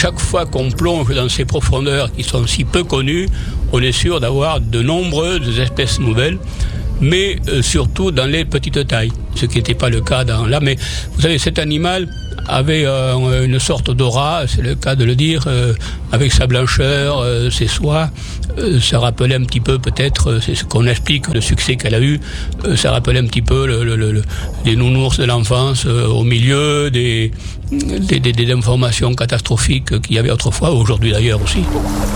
chaque fois qu'on plonge dans ces profondeurs qui sont si peu connues, on est sûr d'avoir de nombreuses espèces nouvelles, mais surtout dans les petites tailles, ce qui n'était pas le cas là. Mais vous savez, cet animal avait une sorte d'aura, c'est le cas de le dire, avec sa blancheur, ses soies. Ça rappelait un petit peu, peut-être, c'est ce qu'on explique, le succès qu'elle a eu, ça rappelait un petit peu les nounours de l'enfance au milieu des informations catastrophiques qu'il y avait autrefois, aujourd'hui d'ailleurs aussi.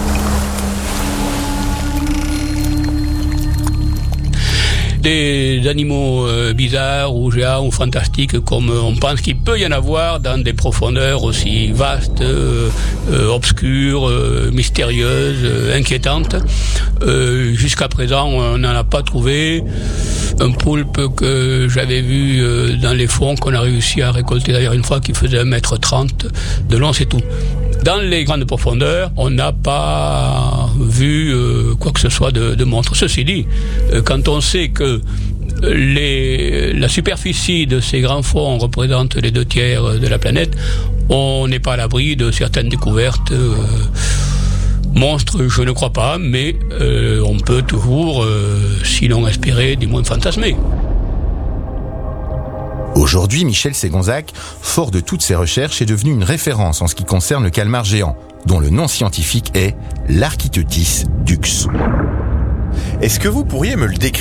Des animaux bizarres ou géants ou fantastiques comme on pense qu'il peut y en avoir dans des profondeurs aussi vastes, obscures, mystérieuses, inquiétantes. Jusqu'à présent, on n'en a pas trouvé. Un poulpe que j'avais vu dans les fonds, qu'on a réussi à récolter d'ailleurs une fois, qui faisait 1,30 m de long, c'est tout. Dans les grandes profondeurs, on n'a pas vu quoi que ce soit de monstre. Ceci dit, quand on sait que la superficie de ces grands fonds représente les 2/3 de la planète, on n'est pas à l'abri de certaines découvertes. Monstres, je ne crois pas, mais on peut toujours, sinon espérer, du moins fantasmer. Aujourd'hui, Michel Ségonzac, fort de toutes ses recherches, est devenu une référence en ce qui concerne le calmar géant, dont le nom scientifique est l'Architeuthis dux. Est-ce que vous pourriez me le décrire ?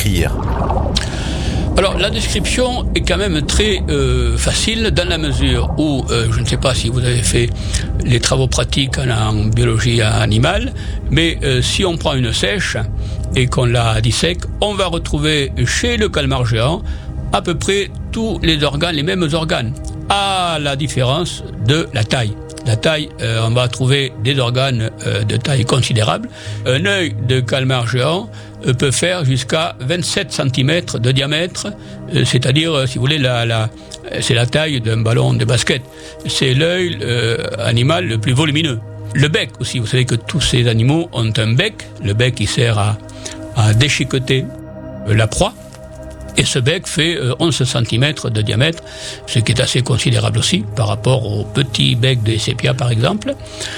Alors, la description est quand même très facile dans la mesure où, je ne sais pas si vous avez fait les travaux pratiques en biologie animale, mais si on prend une sèche et qu'on la dissèque, on va retrouver chez le calmar géant à peu près tous les organes, les mêmes organes, à la différence de la taille. La taille, on va trouver des organes de taille considérable. Un œil de calmar géant peut faire jusqu'à 27 cm de diamètre, c'est-à-dire, si vous voulez, c'est la taille d'un ballon de basket. C'est l'œil animal le plus volumineux. Le bec aussi, vous savez que tous ces animaux ont un bec. Le bec, il sert à déchiqueter la proie. Et ce bec fait 11 cm de diamètre, ce qui est assez considérable aussi par rapport au petit bec des sépias par exemple.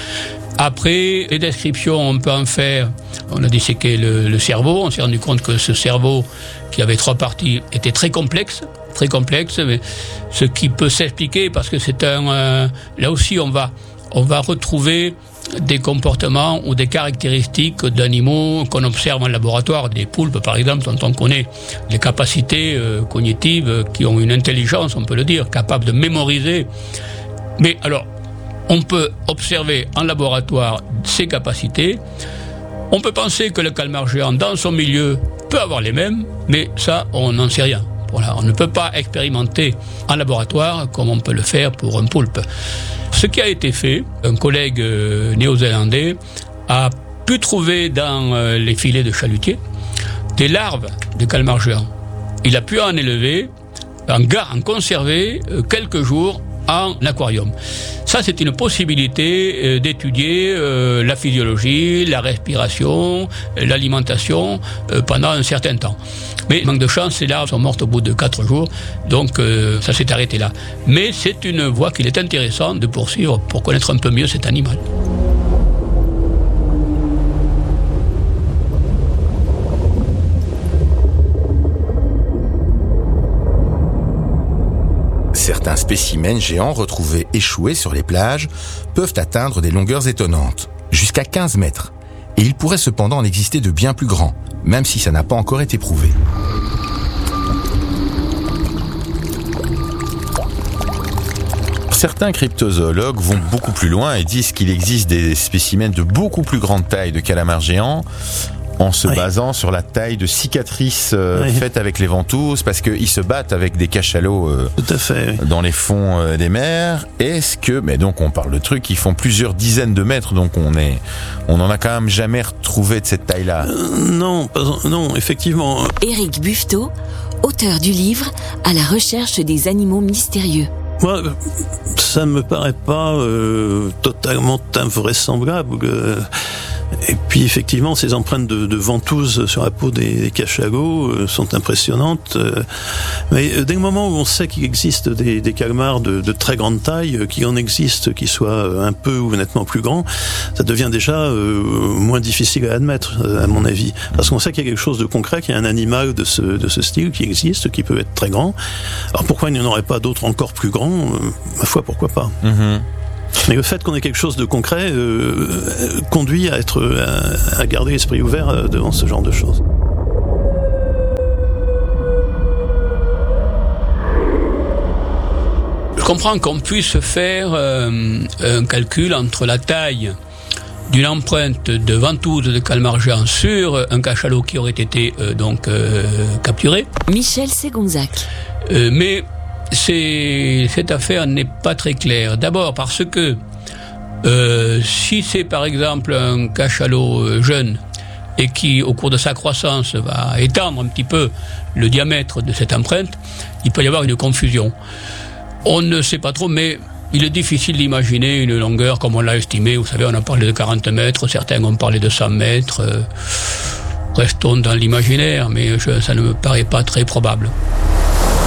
Après, les descriptions, on peut en faire. On a disséqué le cerveau, on s'est rendu compte que ce cerveau, qui avait 3 parties, était très complexe, mais ce qui peut s'expliquer parce que c'est là aussi on va retrouver des comportements ou des caractéristiques d'animaux qu'on observe en laboratoire, des poulpes par exemple, dont on connaît les capacités cognitives, qui ont une intelligence, on peut le dire, capable de mémoriser. Mais alors, on peut observer en laboratoire ces capacités. On peut penser que le calmar géant, dans son milieu, peut avoir les mêmes, mais ça, on n'en sait rien. Voilà, on ne peut pas expérimenter en laboratoire comme on peut le faire pour un poulpe. Ce qui a été fait, un collègue néo-zélandais a pu trouver dans les filets de chalutiers des larves de calmar géant. Il a pu en élever, en conserver quelques jours en aquarium. Ça, c'est une possibilité d'étudier la physiologie, la respiration, l'alimentation pendant un certain temps. Mais, manque de chance, ces larves sont mortes au bout de 4 jours, donc ça s'est arrêté là. Mais c'est une voie qu'il est intéressant de poursuivre pour connaître un peu mieux cet animal. Certains spécimens géants retrouvés échoués sur les plages peuvent atteindre des longueurs étonnantes, jusqu'à 15 mètres. Et il pourrait cependant en exister de bien plus grands, même si ça n'a pas encore été prouvé. Certains cryptozoologues vont beaucoup plus loin et disent qu'il existe des spécimens de beaucoup plus grande taille de calamars géants, en se basant sur la taille de cicatrices faites avec les ventouses, parce qu'ils se battent avec des cachalots tout à fait, dans les fonds des mers. Est-ce que, mais donc on parle de trucs qui font plusieurs dizaines de mètres, donc on en a quand même jamais retrouvé de cette taille-là. Non, effectivement. Éric Buffetot, auteur du livre À la recherche des animaux mystérieux. Moi, ça ne me paraît pas totalement invraisemblable. Et Puis effectivement, ces empreintes de ventouses sur la peau des cachalots sont impressionnantes. Mais dès le moment où on sait qu'il existe des calmars de très grande taille, qu'il en existe qui soient un peu ou nettement plus grands, ça devient déjà moins difficile à admettre, à mon avis. Parce qu'on sait qu'il y a quelque chose de concret, qu'il y a un animal de ce style qui existe, qui peut être très grand. Alors pourquoi il n'y en aurait pas d'autres encore plus grands ? Ma foi, pourquoi pas ? Mais le fait qu'on ait quelque chose de concret conduit à garder l'esprit ouvert devant ce genre de choses. Je comprends qu'on puisse faire un calcul entre la taille d'une empreinte de ventouse de calmar géant sur un cachalot qui aurait été capturé. Michel Ségonzac. Mais cette affaire n'est pas très claire. D'abord parce que si c'est par exemple un cachalot jeune et qui, au cours de sa croissance, va étendre un petit peu le diamètre de cette empreinte, il peut y avoir une confusion. On ne sait pas trop, mais il est difficile d'imaginer une longueur comme on l'a estimé. Vous savez, on a parlé de 40 mètres, certains ont parlé de 100 mètres. Restons dans l'imaginaire, mais ça ne me paraît pas très probable.